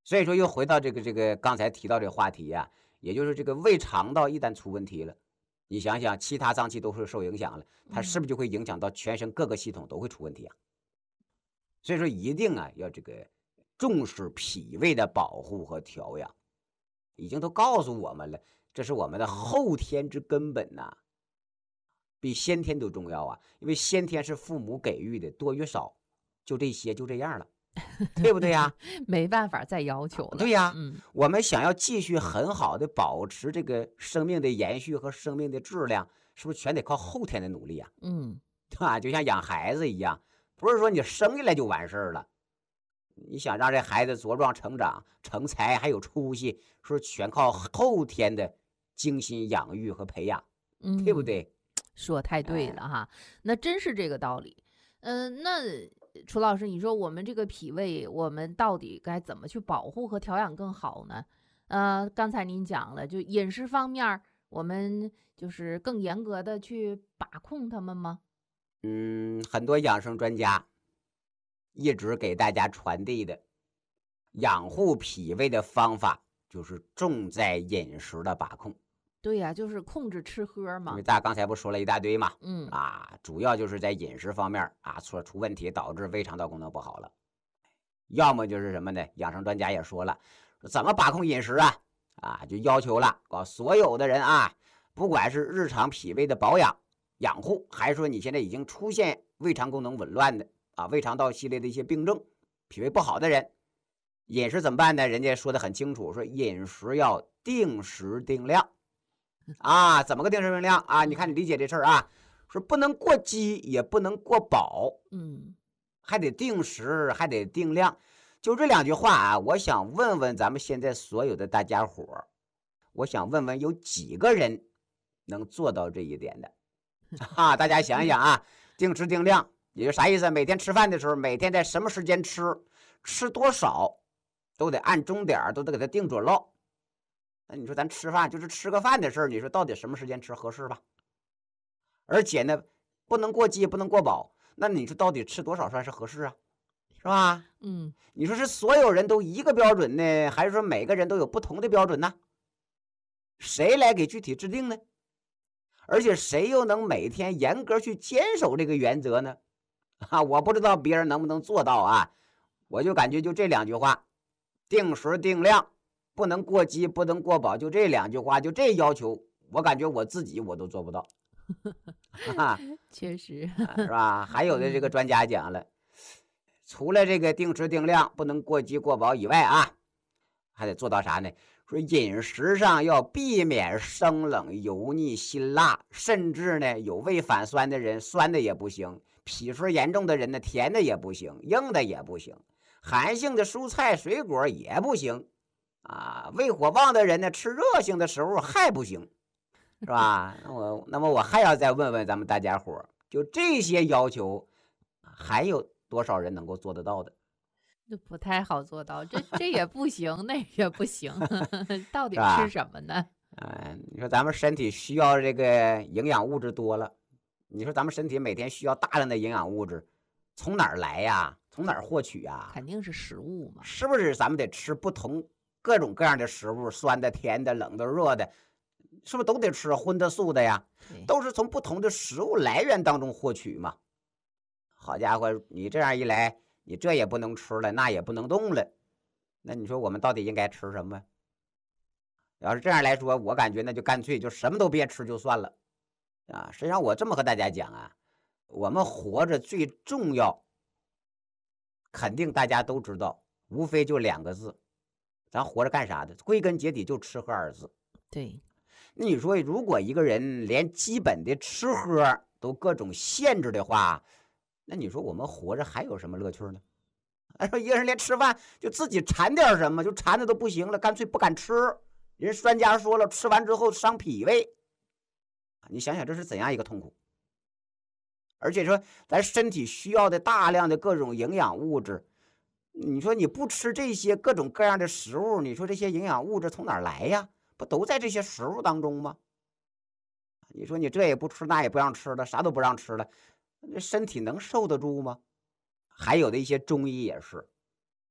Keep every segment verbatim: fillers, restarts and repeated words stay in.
所以说又回到这个这个刚才提到这个话题呀、也就是这个胃肠道一旦出问题了，你想想其他脏器都会受影响了，它是嗯不是就会影响到全身各个系统都会出问题啊？所以说一定啊要这个重视脾胃的保护和调养，已经都告诉我们了，这是我们的后天之根本呐、比先天都重要啊，因为先天是父母给予的，多与少就这些就这样了，对不对呀？ 没办法再要求了。 对呀， 嗯我们想要继续很好的保持这个生命的延续和生命的质量，是不是全得靠后天的努力啊？ 嗯， 对吧？就像养孩子一样，不是说你生下来就完事儿了。你想让这孩子茁壮成长、成才还有出息，是不是全靠后天的精心养育和培养，对不嗯， 对？ 说太对哎， 了哈，那真是这个道理。嗯、那楚老师，你说我们这个脾胃，我们到底该怎么去保护和调养更好呢？呃，刚才您讲了，就饮食方面儿，我们就是更严格的去把控它们吗？ 嗯，很多养生专家一直给大家传递的养护脾胃的方法，就是重在饮食的把控。 对呀，就是控制吃喝嘛。 因为大家刚才不说了一大堆嘛， 嗯啊，主要就是在饮食方面啊出出问题，导致胃肠道功能不好了。要么就是什么呢？养生专家也说了，说怎么把控饮食啊？啊，就要求了，搞所有的人啊，不管是日常脾胃的保养、养护，还是说你现在已经出现胃肠功能紊乱的啊，胃肠道系列的一些病症，脾胃不好的人，饮食怎么办呢？人家说的很清楚，说饮食要定时定量啊，怎么个定时定量啊？你看你嗯理解这事儿啊，说不能过饥，也不能过饱， 嗯还得定时，还得定量。就这两句话啊，我想问问咱们现在所有的大家伙儿，我想问问有几个人能做到这一点的啊？大家想一想啊，定时定量，也就啥意思？每天吃饭的时候，每天在什么时间吃，吃多少，都得按钟点儿，都得给它定准喽。那你说咱吃饭就是吃个饭的事儿，你说到底什么时间吃合适吧？而且呢，不能过饥，不能过饱。那你说到底吃多少算是合适啊？是吧？ 嗯， 你说是所有人都一个标准呢，还是说每个人都有不同的标准呢？谁来给具体制定呢？而且谁又能每天严格去坚守这个原则呢？啊，我不知道别人能不能做到啊。我就感觉就这两句话，定时定量，不能过饥，不能过饱，就这两句话，就这要求，我感觉我自己我都做不到，哈哈， 确实。 是吧？还有的这个嗯专家讲了，除了这个定时定量，不能过饥过饱以外啊，还得做到啥呢？说饮食上要避免生冷、油腻、辛辣，甚至呢有胃反酸的人，酸的也不行；脾湿严重的人呢，甜的也不行，硬的也不行；寒性的蔬菜水果也不行。啊，胃火旺的人呢，吃热性的食物还不行，是吧？那我那么我还要再问问咱们大家伙儿，就这些要求，还有多少人能够做得到的， 这不太好做到，这这也不行，那也不行，到底吃是吧？ 什么呢？ 嗯，你说咱们身体需要这个营养物质多了，你说咱们身体每天需要大量的营养物质，从哪儿来呀？从哪儿获取呀？ 肯定是食物嘛。 是不是咱们得吃不同各种各样的食物，酸的、甜的、冷的、热的，是不是都得吃荤的、素的呀？ 对， 都是从不同的食物来源当中获取嘛。好家伙，你这样一来，你这也不能吃了，那也不能动了，那你说我们到底应该吃什么？要是这样来说，我感觉那就干脆就什么都别吃就算了啊。实际上，我这么和大家讲啊，我们活着最重要，肯定大家都知道，无非就两个字，咱活着干啥的？归根结底就吃喝二字。 对， 那你说，如果一个人连基本的吃喝都各种限制的话，那你说我们活着还有什么乐趣呢？哎，说一个人连吃饭就自己馋点什么，就馋的都不行了，干脆不敢吃。人专家说了，吃完之后伤脾胃，你想想这是怎样一个痛苦？而且说咱身体需要的大量的各种营养物质，你说你不吃这些各种各样的食物，你说这些营养物质从哪儿来呀？不都在这些食物当中吗？你说你这也不吃，那也不让吃了，啥都不让吃了，这身体能受得住吗？还有的一些中医也是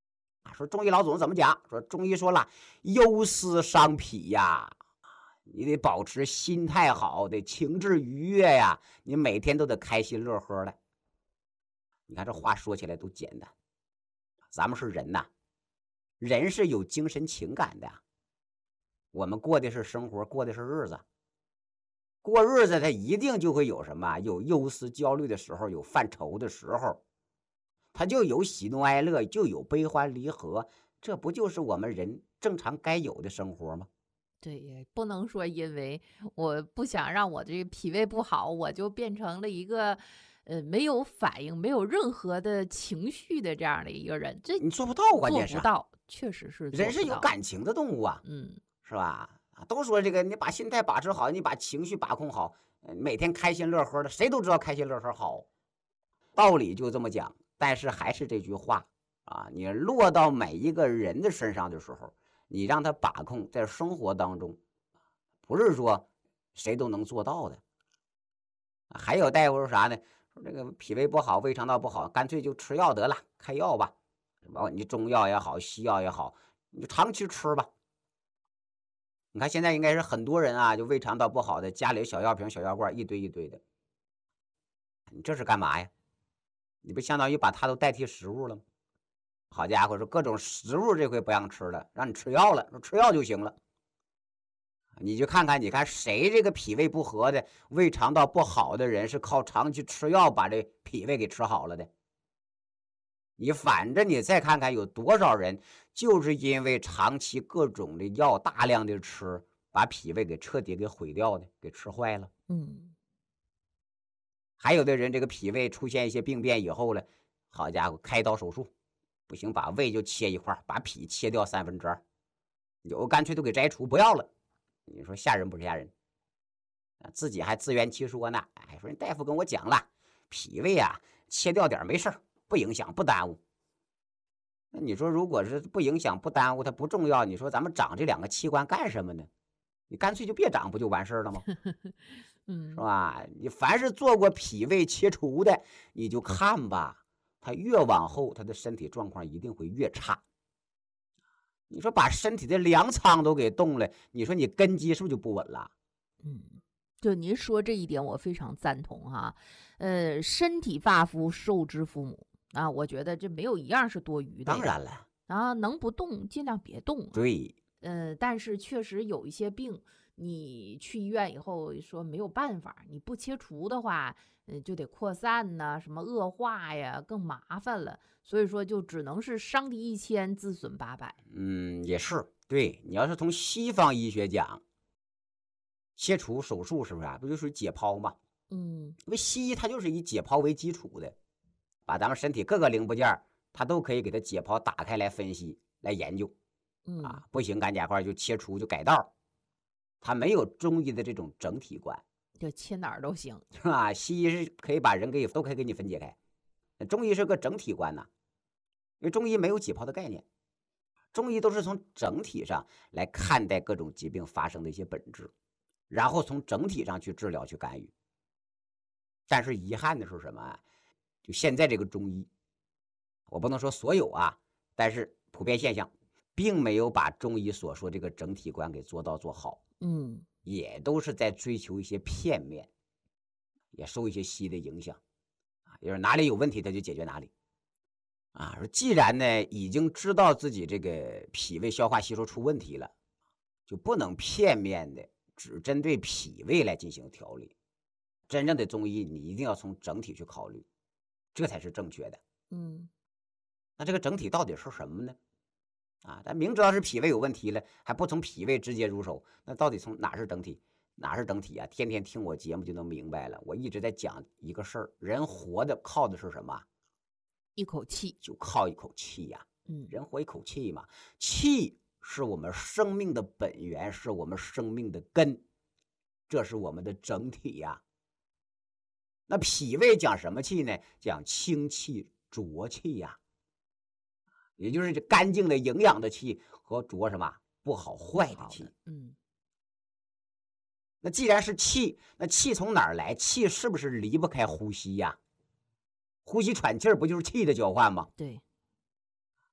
说中医老总怎么讲？说中医说了，忧思伤脾呀，你得保持心态好，得情志愉悦呀，你每天都得开心乐呵的。你看这话说起来都简单，咱们是人呐，人是有精神情感的，我们过的是生活，过的是日子。过日子他一定就会有什么，有忧思焦虑的时候，有犯愁的时候，他就有喜怒哀乐，就有悲欢离合，这不就是我们人正常该有的生活吗？ 对，也不能说因为我不想让我这个脾胃不好，我就变成了一个呃没有反应、没有任何的情绪的这样的一个人，这你做不到，关键是做不到，确实是做人是有不到。 感情的动物啊， 嗯是吧？啊，都说这个你把心态把持好，你把情绪把控好，呃每天开心乐呵的，谁都知道开心乐呵好，道理就这么讲。但是还是这句话啊，你落到每一个人的身上的时候，你让他把控，在生活当中，不是说谁都能做到的。还有大夫说啥呢？说这个脾胃不好，胃肠道不好，干脆就吃药得了，开药吧，包括你中药也好，西药也好，你就长期吃吧。你看现在应该是很多人啊，就胃肠道不好的，家里小药瓶、小药罐一堆一堆的，你这是干嘛呀？你不相当于把它都代替食物了吗？好家伙，说各种食物这回不让吃了，让你吃药了，说吃药就行了。你就看看，你看谁这个脾胃不和的、胃肠道不好的人，是靠长期吃药把这脾胃给吃好了的。你反正你再看看，有多少人就是因为长期各种的药大量的吃，把脾胃给彻底给毁掉的，给吃坏了。 嗯， 还有的人这个脾胃出现一些病变以后了，好家伙，开刀手术，不行，把胃就切一块，把脾切掉三分之二，有干脆都给摘除不要了。你说吓人不是吓人？自己还自圆其说呢，哎，说人大夫跟我讲了，脾胃啊切掉点没事儿，不影响不耽误。那你说如果是不影响不耽误，它不重要，你说咱们长这两个器官干什么呢？你干脆就别长不就完事儿了吗？ 嗯， 是吧？你凡是做过脾胃切除的，你就看吧，他越往后他的身体状况一定会越差。你说把身体的粮仓都给动了，你说你根基是不是就不稳了？ 嗯，就您说这一点，我非常赞同哈。呃，身体发肤受之父母啊，我觉得这没有一样是多余的。 当然了， 啊，能不动尽量别动啊。 对， 呃，但是确实有一些病，你去医院以后说没有办法，你不切除的话，呃，就得扩散呐，什么恶化呀，更麻烦了。所以说，就只能是伤敌一千，自损八百。 嗯，也是对。你要是从西方医学讲，切除手术是不是啊？不就是解剖吗？ 嗯， 因为西医它就是以解剖为基础的，把咱们身体各个零部件它都可以给它解剖打开来分析来研究。 嗯啊，不行，干甲块就切除就改道，它没有中医的这种整体观， 就切哪儿都行。 是吧？西医是可以把人给都可以给你分解开，中医是个整体观呐，因为中医没有解剖的概念，中医都是从整体上来看待各种疾病发生的一些本质，然后从整体上去治疗去干预。但是遗憾的是什么啊？就现在这个中医，我不能说所有啊，但是普遍现象，并没有把中医所说这个整体观给做到做好， 嗯， 也都是在追求一些片面，也受一些西医的影响啊，就是哪里有问题他就解决哪里啊。说既然呢已经知道自己这个脾胃消化吸收出问题了，就不能片面的只针对脾胃来进行调理。真正的中医你一定要从整体去考虑，这才是正确的。 嗯， 那这个整体到底是什么呢？啊，咱明知道是脾胃有问题了，还不从脾胃直接入手，那到底从哪是整体？哪是整体啊？天天听我节目就能明白了。我一直在讲一个事儿，人活的靠的是什么？ 一口气。 就靠一口气呀、啊。 嗯， 人活一口气嘛，气是我们生命的本源，是我们生命的根，这是我们的整体呀、啊。那脾胃讲什么气呢？讲清气、浊气呀、啊，也就是这干净的、营养的气和浊什么不好、坏的气。 嗯， 那既然是气，那气从哪儿来？气是不是离不开呼吸呀、啊？呼吸喘气儿不就是气的交换吗？ 对。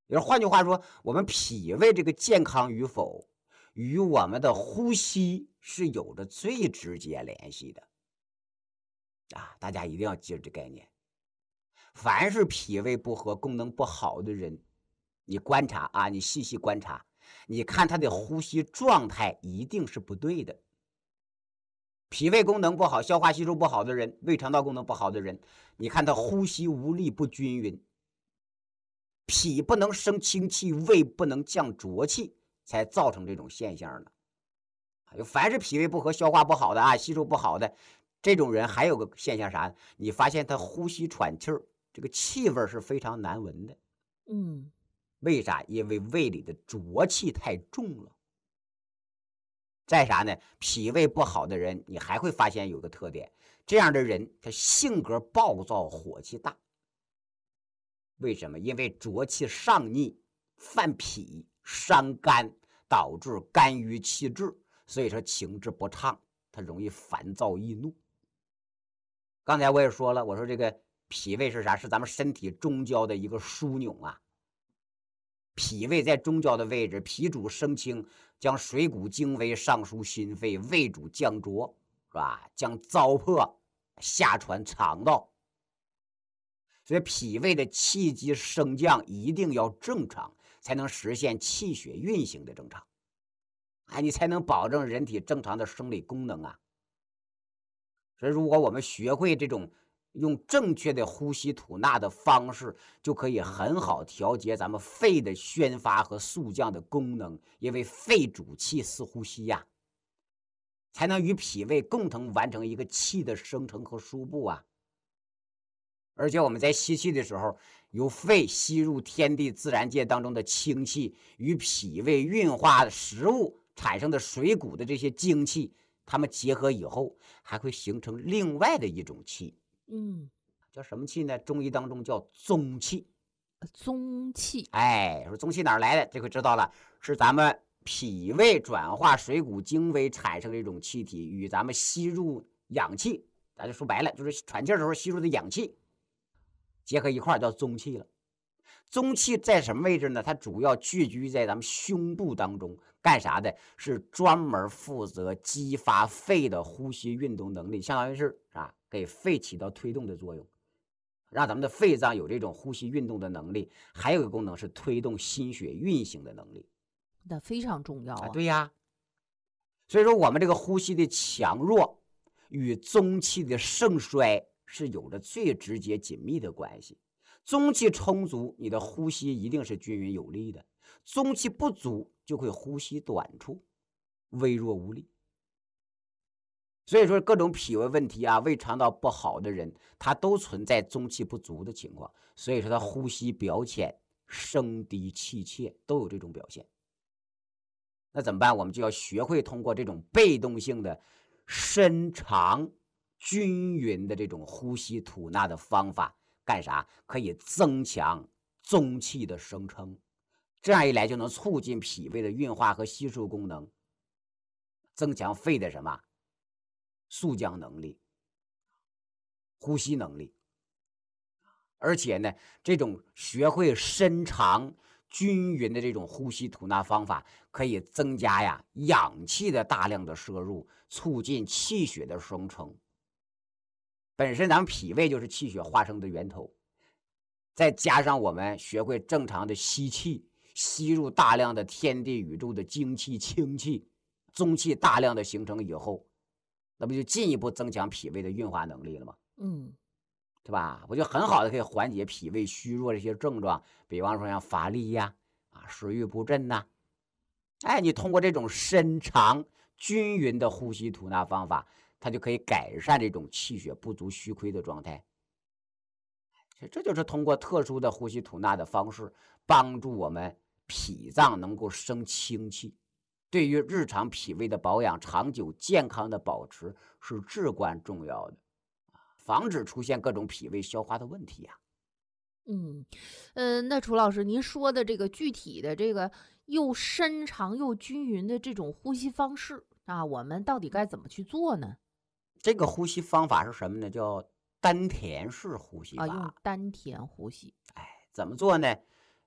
也换句话说，我们脾胃这个健康与否，与我们的呼吸是有着最直接联系的啊！大家一定要记住这概念。凡是脾胃不和、功能不好的人，你观察啊，你细细观察，你看他的呼吸状态一定是不对的。脾胃功能不好、消化吸收不好的人，胃肠道功能不好的人，你看他呼吸无力、不均匀，脾不能生清气，胃不能降浊气，才造成这种现象呢。凡是脾胃不和、消化不好的啊，吸收不好的这种人，还有个现象啥？你发现他呼吸喘气儿，这个气味是非常难闻的。 嗯， 为啥？因为胃里的浊气太重了。再啥呢？脾胃不好的人，你还会发现有个特点，这样的人他性格暴躁，火气大。为什么？因为浊气上逆，犯脾，伤肝，导致肝郁气滞，所以说情志不畅，他容易烦躁易怒。刚才我也说了，我说这个脾胃是啥？是咱们身体中焦的一个枢纽啊。脾胃在中焦的位置，脾主生清，将水谷精微上输心肺；胃主降浊，是吧？将糟粕下传肠道。所以脾胃的气机升降一定要正常，才能实现气血运行的正常，哎，你才能保证人体正常的生理功能啊。所以，如果我们学会这种用正确的呼吸吐纳的方式，就可以很好调节咱们肺的宣发和肃降的功能。因为肺主气司呼吸呀、啊，才能与脾胃共同完成一个气的生成和输布啊。而且我们在吸气的时候，由肺吸入天地自然界当中的清气，与脾胃运化食物产生的水谷的这些精气，它们结合以后，还会形成另外的一种气。 嗯， 叫什么气呢？中医当中叫宗气。 宗气， 哎，说宗气哪儿来的？这回知道了，是咱们脾胃转化水谷精微产生的一种气体，与咱们吸入氧气，咱就说白了，就是喘气的时候吸入的氧气结合一块叫宗气了。宗气在什么位置呢？它主要聚居在咱们胸部当中，干啥的？是专门负责激发肺的呼吸运动能力，相当于是啊，给肺起到推动的作用，让咱们的肺脏有这种呼吸运动的能力。还有一个功能是推动心血运行的能力， 那非常重要啊。 啊对呀，所以说我们这个呼吸的强弱与宗气的盛衰是有着最直接紧密的关系。宗气充足，你的呼吸一定是均匀有力的；宗气不足，就会呼吸短促、微弱无力。所以说，各种脾胃问题啊、胃肠道不好的人，他都存在宗气不足的情况。所以说，他呼吸表浅、声低气切，都有这种表现。那怎么办？我们就要学会通过这种被动性的、深长、均匀的这种呼吸吐纳的方法。干啥？可以增强宗气的生成，这样一来就能促进脾胃的运化和吸收功能，增强肺的什么肃降能力、呼吸能力。而且呢，这种学会深长均匀的这种呼吸吐纳方法，可以增加呀氧气的大量的摄入，促进气血的生成。本身咱们脾胃就是气血化生的源头，再加上我们学会正常的吸气，吸入大量的天地宇宙的精气清气，宗气大量的形成以后，那不就进一步增强脾胃的运化能力了吗？ 嗯， 对吧？我就很好的可以缓解脾胃虚弱这些症状，比方说像乏力呀、啊食欲不振呐、啊。哎，你通过这种深长均匀的呼吸吐纳方法，它就可以改善这种气血不足虚亏的状态。这就是通过特殊的呼吸吐纳的方式，帮助我们脾脏能够生清气，对于日常脾胃的保养、长久健康的保持是至关重要的，防止出现各种脾胃消化的问题呀、啊。 嗯，呃，那楚老师，您说的这个具体的这个又深长又均匀的这种呼吸方式啊，我们到底该怎么去做呢？ 这个呼吸方法是什么呢？叫丹田式呼吸法。 啊，用丹田呼吸。 哎，怎么做呢？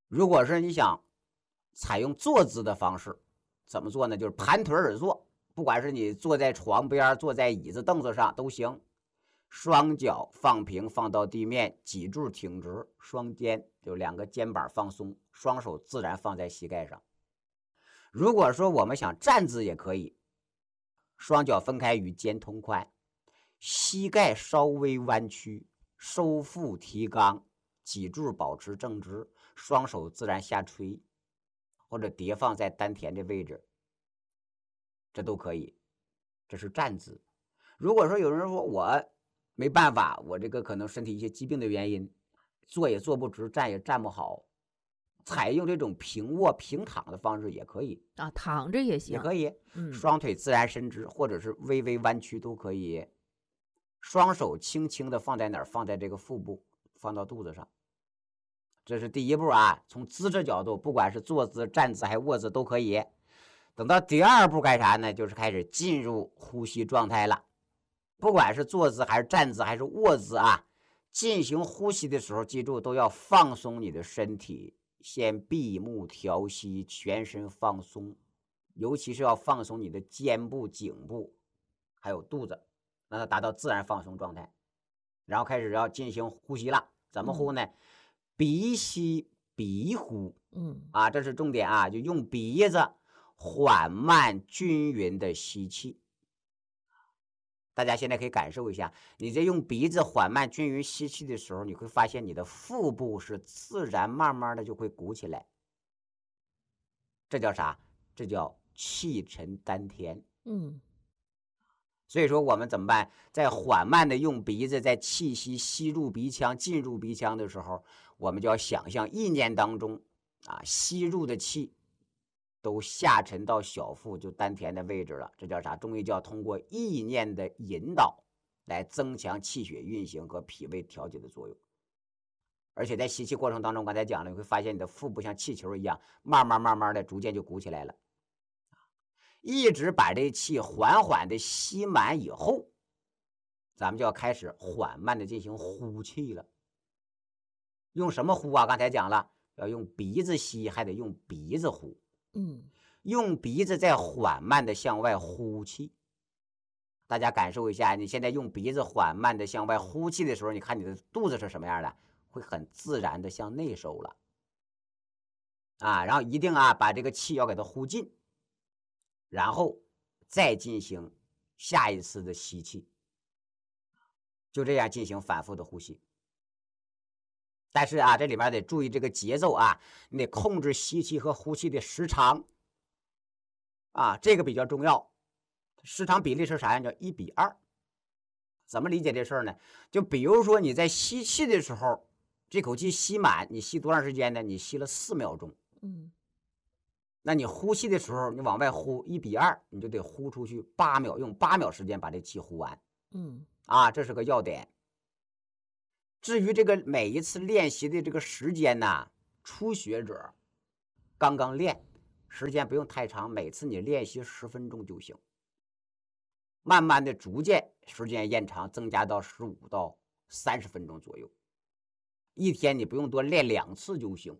如果是你想采用坐姿的方式，怎么做呢？就是盘腿而坐，不管是你坐在床边，坐在椅子凳子上都行。双脚放平，放到地面，脊柱挺直，双肩就两个肩膀放松，双手自然放在膝盖上。如果说我们想站姿也可以，双脚分开与肩同宽，膝盖稍微弯曲，收腹提肛，脊柱保持正直，双手自然下垂，或者叠放在丹田的位置，这都可以。这是站姿。如果说有人说我没办法，我这个可能身体一些疾病的原因，坐也坐不直，站也站不好，采用这种平卧平躺的方式也可以啊，躺着也行， 也可以， 嗯， 双腿自然伸直，或者是微微弯曲都可以。双手轻轻的放在哪儿？放在这个腹部，放到肚子上。这是第一步啊，从姿势角度，不管是坐姿、站姿还是卧姿都可以。等到第二步干啥呢？就是开始进入呼吸状态了。不管是坐姿还是站姿还是卧姿啊，进行呼吸的时候，记住都要放松你的身体，先闭目调息，全身放松，尤其是要放松你的肩部、颈部，还有肚子，让它达到自然放松状态。然后开始要进行呼吸了，怎么呼呢？嗯、鼻吸鼻呼， 嗯啊，这是重点啊，就用鼻子缓慢均匀的吸气。大家现在可以感受一下，你在用鼻子缓慢均匀吸气的时候，你会发现你的腹部是自然慢慢的就会鼓起来。这叫啥？这叫气沉丹田。 嗯， 所以说我们怎么办？在缓慢的用鼻子在气息吸入鼻腔、进入鼻腔的时候，我们就要想象意念当中啊，吸入的气都下沉到小腹，就丹田的位置了。这叫啥？中医叫通过意念的引导来增强气血运行和脾胃调节的作用。而且在吸气过程当中，刚才讲了，你会发现你的腹部像气球一样，慢慢慢慢的逐渐就鼓起来了。一直把这气缓缓的吸满以后，咱们就要开始缓慢的进行呼气了。用什么呼啊？刚才讲了，要用鼻子吸，还得用鼻子呼。 嗯， 用鼻子在缓慢的向外呼气。大家感受一下，你现在用鼻子缓慢的向外呼气的时候，你看你的肚子是什么样的？会很自然的向内收了。啊，然后一定啊，把这个气要给它呼尽，然后再进行下一次的吸气，就这样进行反复的呼吸。但是啊，这里面得注意这个节奏啊，你得控制吸气和呼气的时长啊，这个比较重要。时长比例是啥样？叫一比二。怎么理解这事儿呢？就比如说你在吸气的时候，这口气吸满，你吸多长时间呢？你吸了四秒钟。 嗯， 那你呼气的时候，你往外呼一比二，你就得呼出去八秒，用八秒时间把这气呼完。 嗯， 啊，这是个要点。至于这个每一次练习的这个时间呢，初学者刚刚练，时间不用太长，每次你练习十分钟就行。慢慢的逐渐时间延长，增加到十五到三十分钟左右。一天你不用多练两次就行。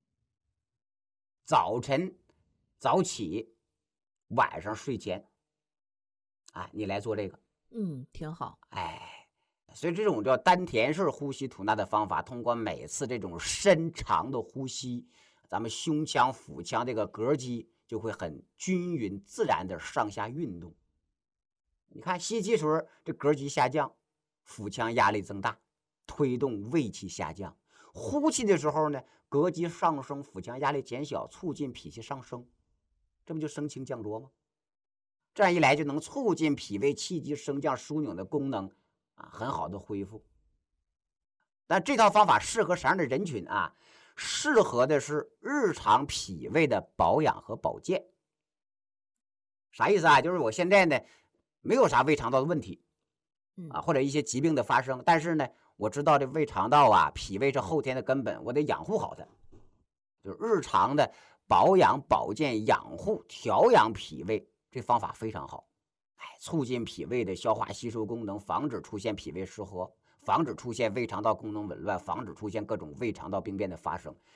早晨早起，晚上睡前，啊，你来做这个， 嗯，挺好。 哎，所以这种叫丹田式呼吸吐纳的方法，通过每次这种深长的呼吸，咱们胸腔、腹腔这个膈肌就会很均匀自然的上下运动。你看吸气时候这膈肌下降，腹腔压力增大，推动胃气下降；呼气的时候呢，膈肌上升，腹腔压力减小，促进脾气上升，这不就升清降浊吗？这样一来就能促进脾胃气机升降枢纽的功能啊，很好的恢复。但这套方法适合啥样的人群啊？适合的是日常脾胃的保养和保健。啥意思啊？就是我现在呢没有啥胃肠道的问题啊，或者一些疾病的发生，但是呢我知道这胃肠道啊，脾胃是后天的根本，我得养护好它，就是日常的保养、保健、养护、调养脾胃，这方法非常好，哎，促进脾胃的消化吸收功能，防止出现脾胃失和，防止出现胃肠道功能紊乱，防止出现各种胃肠道病变的发生，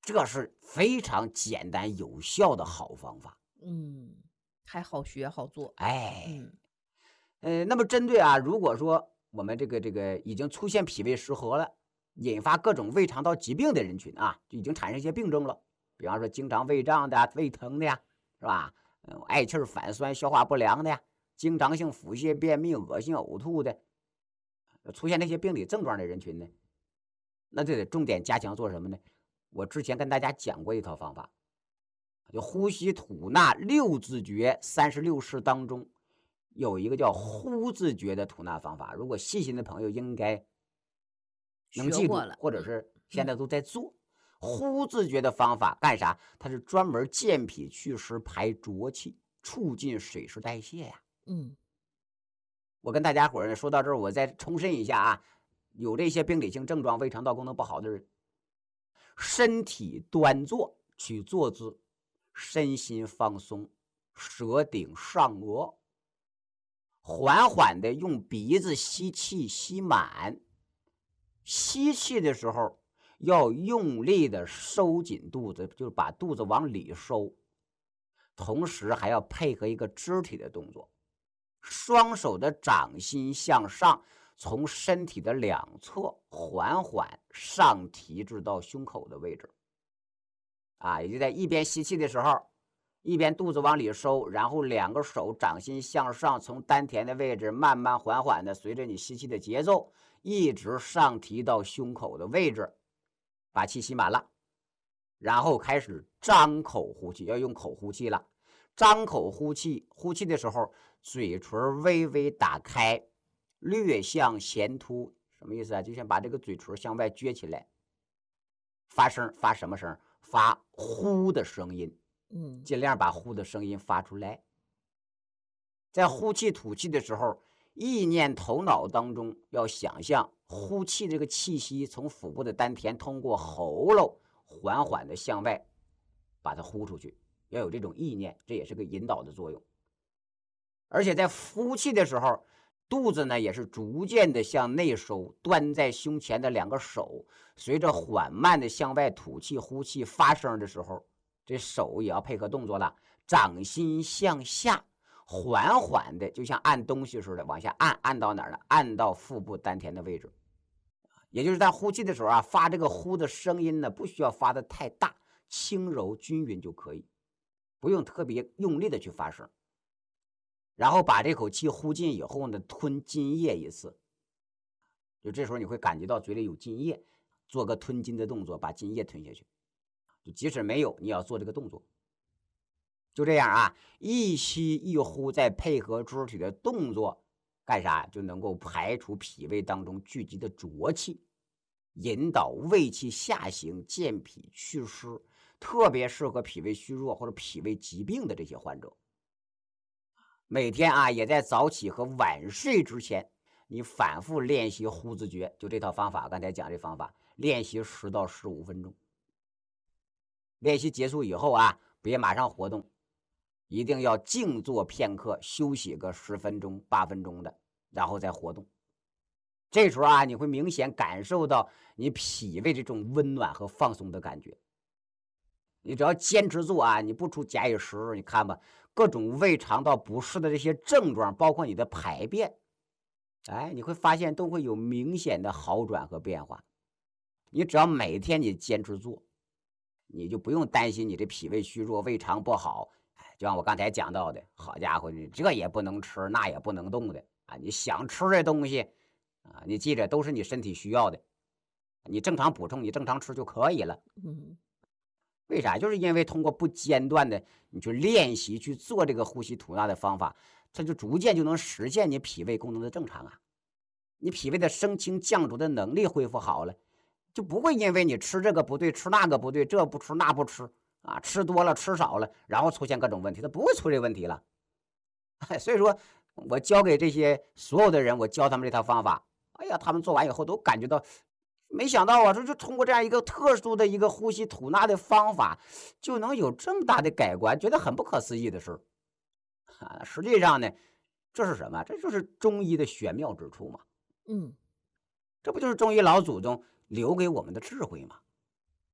这是非常简单有效的好方法。 嗯，还好学好做。 哎， 嗯呃，那么针对啊，如果说我们这个这个已经出现脾胃失和了，引发各种胃肠道疾病的人群啊，就已经产生一些病症了，比方说经常胃胀的、胃疼的呀，是吧？嗯，嗳气儿、反酸、消化不良的呀，经常性腹泻、便秘、恶心、呕吐的，出现这些病理症状的人群呢，那就得重点加强做什么呢？我之前跟大家讲过一套方法，就呼吸吐纳六字诀三十六式当中有一个叫呼字诀的吐纳方法，如果细心的朋友应该能记住， 学过了。 或者是现嗯在都在做。呼字诀的方法干啥？它是专门健脾祛湿、排浊气，促进水湿代谢呀。 嗯我跟大家伙儿说到这儿，我再重申一下啊，有这些病理性症状、胃肠道功能不好的人，身体端坐，取坐姿，身心放松，舌顶上颚，缓缓的用鼻子吸气，吸满。吸气的时候要用力的收紧肚子，就是把肚子往里收，同时还要配合一个肢体的动作，双手的掌心向上，从身体的两侧缓缓上提至到胸口的位置。啊，也就在一边吸气的时候，一边肚子往里收，然后两个手掌心向上，从丹田的位置慢慢缓缓的随着你吸气的节奏，一直上提到胸口的位置，把气吸满了，然后开始张口呼气，要用口呼气了。张口呼气，呼气的时候嘴唇微微打开，略向前凸，什么意思啊？就像把这个嘴唇向外撅起来，发声，发什么声？发呼的声音。 嗯尽量把呼的声音发出来。在呼气吐气的时候，意念头脑当中要想象呼气这个气息从腹部的丹田通过喉咙缓缓的向外把它呼出去，要有这种意念，这也是个引导的作用。而且在呼气的时候，肚子呢也是逐渐的向内收，端在胸前的两个手随着缓慢的向外吐气呼气发声的时候，这手也要配合动作了，掌心向下，缓缓的就像按东西似的往下按，按到哪儿呢？按到腹部丹田的位置。也就是在呼气的时候啊，发这个呼的声音呢，不需要发的太大，轻柔均匀就可以，不用特别用力的去发声。然后把这口气呼进以后呢，吞津液一次，就这时候你会感觉到嘴里有津液，做个吞津的动作，把津液吞下去。就即使没有，你也要做这个动作。就这样啊，一吸一呼，再配合肢体的动作，干啥就能够排除脾胃当中聚集的浊气，引导胃气下行，健脾祛湿，特别适合脾胃虚弱或者脾胃疾病的这些患者。每天啊，也在早起和晚睡之前，你反复练习呼字诀，就这套方法，刚才讲这方法，练习十到十五分钟。练习结束以后啊，别马上活动，一定要静坐片刻，休息个十分钟、八分钟的，然后再活动。这时候啊，你会明显感受到你脾胃这种温暖和放松的感觉。你只要坚持做啊，你不出假以时日，你看吧，各种胃肠道不适的这些症状，包括你的排便，哎，你会发现都会有明显的好转和变化。你只要每天你坚持做，你就不用担心你这脾胃虚弱、胃肠不好。就像我刚才讲到的，好家伙，你这也不能吃，那也不能动的啊！你想吃的东西啊，你记着都是你身体需要的，你正常补充，你正常吃就可以了。 嗯， 为啥？就是因为通过不间断的你去练习去做这个呼吸吐纳的方法，它就逐渐就能实现你脾胃功能的正常啊。你脾胃的升清降浊的能力恢复好了，就不会因为你吃这个不对，吃那个不对，这不吃那不吃啊，吃多了吃少了，然后出现各种问题，它不会出这问题了。所以说我教给这些所有的人，我教他们这套方法，哎呀，他们做完以后都感觉到，没想到啊，这就通过这样一个特殊的一个呼吸吐纳的方法，就能有这么大的改观，觉得很不可思议的事啊。实际上呢，这是什么？这就是中医的玄妙之处嘛。 嗯， 这不就是中医老祖宗留给我们的智慧吗？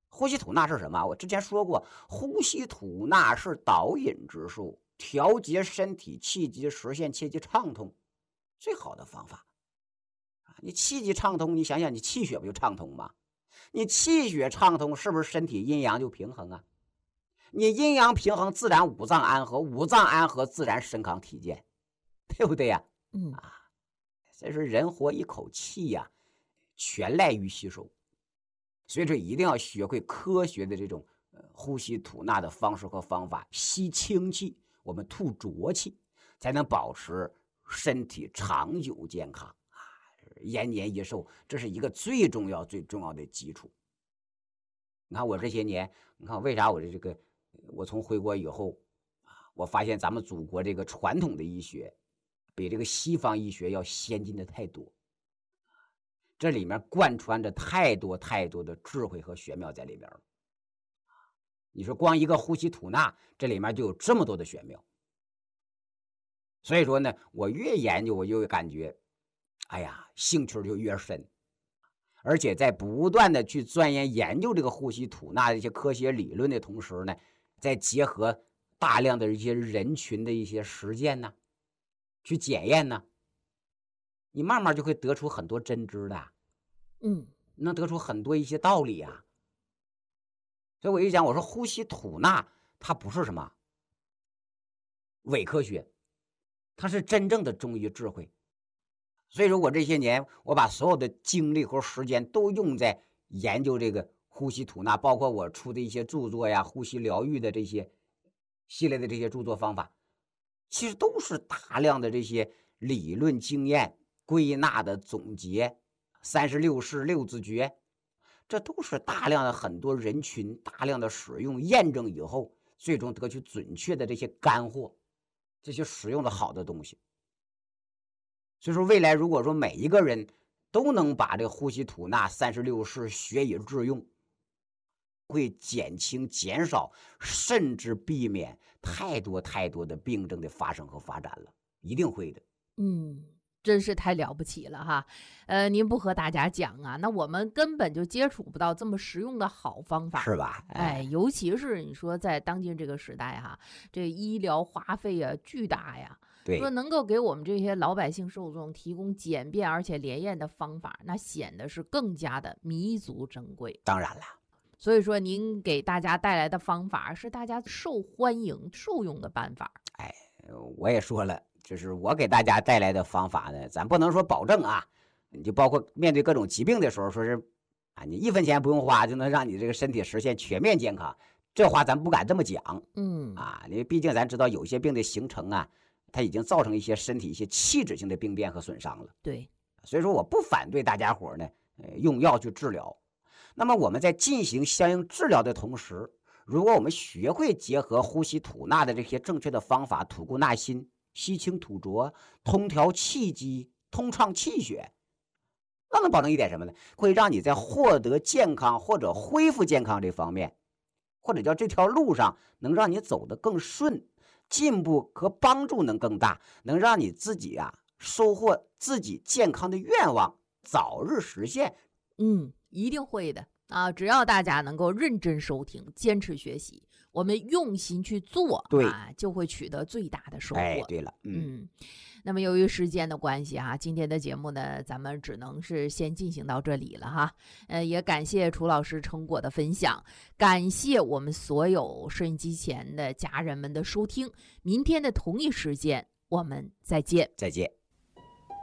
呼吸吐纳是什么？我之前说过，呼吸吐纳是导引之术，调节身体气机，实现气机畅通最好的方法。你气机畅通，你想想，你气血不就畅通吗？你气血畅通，是不是身体阴阳就平衡啊？你阴阳平衡，自然五脏安和，五脏安和，自然身康体健，对不对呀？ 嗯啊，所以说人活一口气呀、啊，全赖于吸收。所以说一定要学会科学的这种呃呼吸吐纳的方式和方法，吸清气，我们吐浊气，才能保持身体长久健康啊，延年益寿，这是一个最重要最重要的基础。你看我这些年，你看为啥我的这个，我从回国以后啊，我发现咱们祖国这个传统的医学比这个西方医学要先进的太多。这里面贯穿着太多太多的智慧和玄妙在里面了。你说光一个呼吸吐纳，这里面就有这么多的玄妙。所以说呢，我越研究，我就感觉，哎呀，兴趣就越深。而且在不断的去钻研研究这个呼吸吐纳的一些科学理论的同时呢，再结合大量的一些人群的一些实践呢，去检验呢。你慢慢就会得出很多真知的， 嗯， 能得出很多一些道理啊。所以我一讲，我说呼吸吐纳，它不是什么伪科学，它是真正的中医智慧。所以说我这些年，我把所有的精力和时间都用在研究这个呼吸吐纳，包括我出的一些著作呀，呼吸疗愈的这些系列的这些著作方法，其实都是大量的这些理论经验归纳的总结，三十六式六字诀，这都是大量的很多人群大量的使用验证以后，最终得出准确的这些干货，这些实用的好的东西。所以说未来如果说每一个人都能把这个呼吸吐纳三十六式学以致用，会减轻减少甚至避免太多太多的病症的发生和发展了，一定会的。 嗯，真是太了不起了哈。呃，您不和大家讲啊，那我们根本就接触不到这么实用的好方法， 是吧？ 哎，尤其是你说在当今这个时代哈，这医疗花费啊巨大呀， 对， 说能够给我们这些老百姓受众提供简便而且连验的方法，那显得是更加的弥足珍贵。 当然了。 所以说您给大家带来的方法是大家受欢迎受用的办法。 哎，我也说了，就是我给大家带来的方法呢，咱不能说保证啊，你就包括面对各种疾病的时候，说是啊，你一分钱不用花就能让你这个身体实现全面健康，这话咱不敢这么讲。 嗯啊，因为毕竟咱知道有些病的形成啊，它已经造成一些身体一些器质性的病变和损伤了。 对， 所以说我不反对大家伙呢，呃，用药去治疗。那么我们在进行相应治疗的同时，如果我们学会结合呼吸吐纳的这些正确的方法，吐故纳新，吸清吐浊，通调气机，通畅气血，那能保证一点什么呢？会让你在获得健康或者恢复健康这方面，或者叫这条路上能让你走得更顺，进步和帮助能更大，能让你自己啊收获自己健康的愿望早日实现。 嗯，一定会的啊！只要大家能够认真收听，坚持学习，我们用心去做， 对啊，就会取得最大的收获。 哎，对了，嗯。 嗯，那么由于时间的关系哈，今天的节目呢，咱们只能是先进行到这里了哈。呃，也感谢楚老师成果的分享，感谢我们所有收音机前的家人们的收听。明天的同一时间，我们再见， 再见。